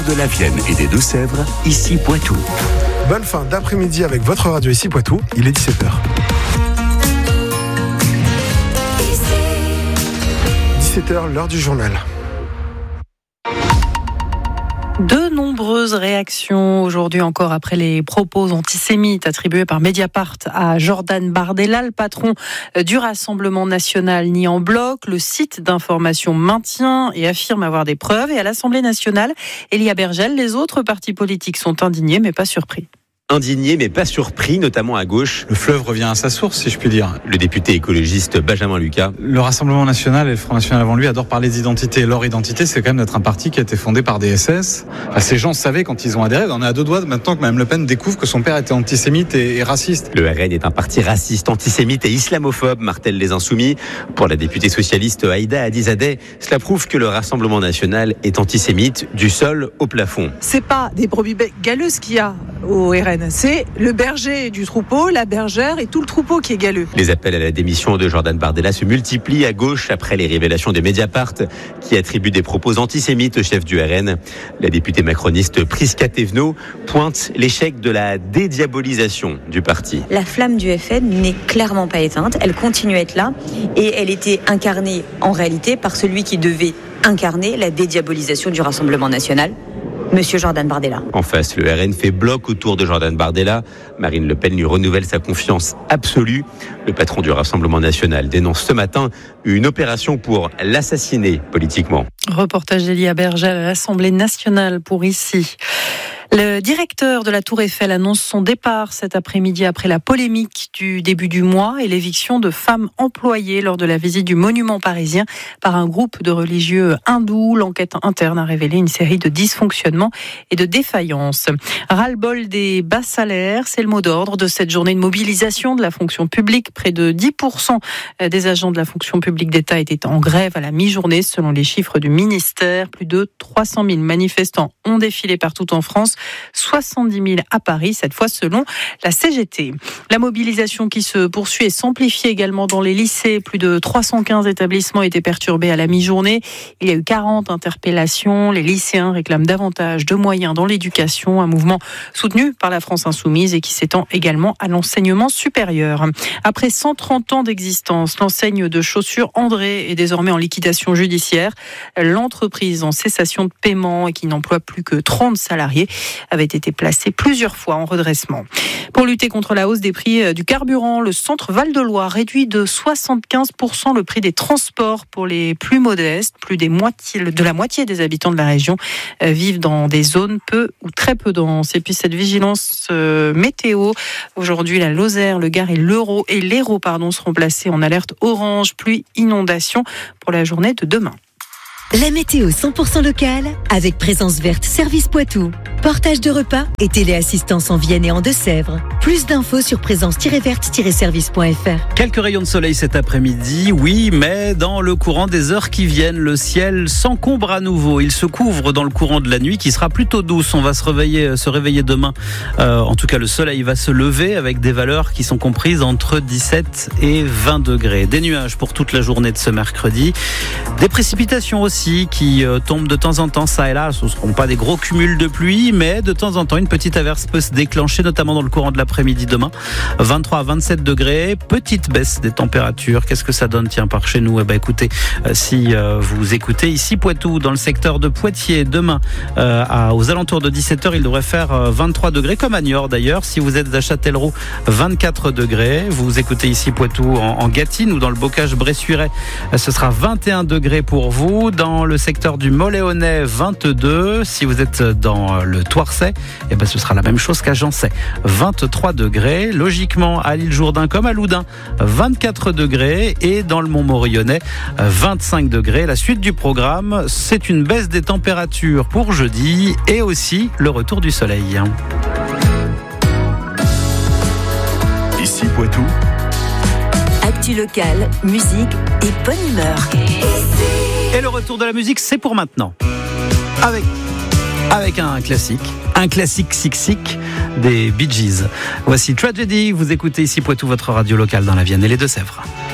De la Vienne et des Deux-Sèvres, ici Poitou. Bonne fin d'après-midi avec votre radio ici Poitou, il est 17h. 17h, l'heure du journal. De nombreuses réactions aujourd'hui encore après les propos antisémites attribués par Mediapart à Jordan Bardella, le patron du Rassemblement national nie en bloc. Le site d'information maintient et affirme avoir des preuves. Et à l'Assemblée nationale, Elia Bergel, les autres partis politiques sont indignés mais pas surpris. Indigné mais pas surpris, notamment à gauche. Le fleuve revient à sa source, si je puis dire. Le député écologiste Benjamin Lucas. Le Rassemblement national et le Front national avant lui adorent parler d'identité. Leur identité, c'est quand même d'être un parti qui a été fondé par des SS. Enfin, ces gens savaient quand ils ont adhéré. On est à deux doigts maintenant que Mme Le Pen découvre que son père était antisémite et raciste. Le RN est un parti raciste, antisémite et islamophobe, martèlent les Insoumis. Pour la députée socialiste Aïda Hadizadeh, cela prouve que le Rassemblement national est antisémite du sol au plafond. C'est pas des brebis galeuses qu'il y a au RN. C'est le berger du troupeau, la bergère et tout le troupeau qui est galeux. Les appels à la démission de Jordan Bardella se multiplient à gauche après les révélations de Mediapart qui attribuent des propos antisémites au chef du RN. La députée macroniste Prisca Thévenot pointe l'échec de la dédiabolisation du parti. La flamme du FN n'est clairement pas éteinte, elle continue à être là et elle était incarnée en réalité par celui qui devait incarner la dédiabolisation du Rassemblement national. Monsieur Jordan Bardella. En face, le RN fait bloc autour de Jordan Bardella. Marine Le Pen lui renouvelle sa confiance absolue. Le patron du Rassemblement national dénonce ce matin une opération pour l'assassiner politiquement. Reportage d'Elia Bergel à l'Assemblée nationale pour ici. Le directeur de la Tour Eiffel annonce son départ cet après-midi après la polémique du début du mois et l'éviction de femmes employées lors de la visite du monument parisien par un groupe de religieux hindous. L'enquête interne a révélé une série de dysfonctionnements et de défaillances. Ras-le-bol des bas salaires, c'est le mot d'ordre de cette journée de mobilisation de la fonction publique. Près de 10% des agents de la fonction publique d'État étaient en grève à la mi-journée selon les chiffres du ministère. Plus de 300 000 manifestants ont défilé partout en France. 70 000 à Paris, cette fois selon la CGT. La mobilisation qui se poursuit et s'amplifie également dans les lycées. Plus de 315 établissements étaient perturbés à la mi-journée. Il y a eu 40 interpellations. Les lycéens réclament davantage de moyens dans l'éducation. Un mouvement soutenu par la France insoumise et qui s'étend également à l'enseignement supérieur. Après 130 ans d'existence, l'enseigne de chaussures André est désormais en liquidation judiciaire. L'entreprise en cessation de paiement et qui n'emploie plus que 30 salariés avait été placé plusieurs fois en redressement. Pour lutter contre la hausse des prix du carburant, le centre Val-de-Loire réduit de 75% le prix des transports pour les plus modestes. Plus de la moitié des habitants de la région vivent dans des zones peu ou très peu denses. Et puis cette vigilance météo, aujourd'hui la Lozère, le Gard et l'Hérault seront placés en alerte orange, pluie, inondation pour la journée de demain. La météo 100% locale avec Présence Verte Service Poitou. Portage de repas et téléassistance en Vienne et en Deux-Sèvres. Plus d'infos sur présence-verte-service.fr. Quelques rayons de soleil cet après-midi, oui, mais dans le courant des heures qui viennent, le ciel s'encombre à nouveau. Il se couvre dans le courant de la nuit qui sera plutôt douce. On va se réveiller demain. En tout cas, le soleil va se lever avec des valeurs qui sont comprises entre 17 et 20 degrés. Des nuages pour toute la journée de ce mercredi. Des précipitations aussi qui tombent de temps en temps ça et là. Ce ne seront pas des gros cumuls de pluie, mais de temps en temps une petite averse peut se déclencher, notamment dans le courant de l'après-midi demain. 23 à 27 degrés, petite baisse des températures. Qu'est-ce que ça donne par chez nous? Écoutez, si vous écoutez ici Poitou, dans le secteur de Poitiers, demain aux alentours de 17h, il devrait faire 23 degrés, comme à Niort d'ailleurs. Si vous êtes à Châtellerault, 24 degrés. Vous écoutez ici Poitou en Gâtine ou dans le bocage bressuirais, ce sera 21 degrés pour vous. Dans le secteur du Moléonnais, 22. Si vous êtes dans le Toircet, ce sera la même chose qu'à Jancet. 23 degrés. Logiquement, à l'île Jourdain comme à Loudun, 24 degrés. Et dans le Mont-Morillonnais, 25 degrés. La suite du programme, c'est une baisse des températures pour jeudi et aussi le retour du soleil. Ici Poitou. Actu locale, musique et bonne humeur. Et le retour de la musique, c'est pour maintenant. Avec un classique sick des Bee Gees. Voici Tragedy, vous écoutez ici Poitou, votre radio locale dans la Vienne et les Deux-Sèvres.